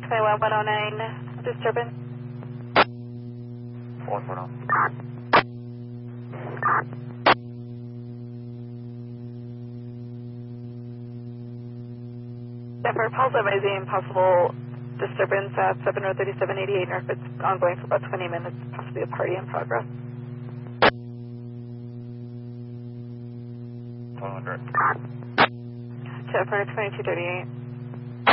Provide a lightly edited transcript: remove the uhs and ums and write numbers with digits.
21109, disturbance. 140. Denver, pulse advising possible disturbance at 7 Road 3788, or if it's ongoing for about 20 minutes, possibly a party in progress. 100. Jennifer, 2238.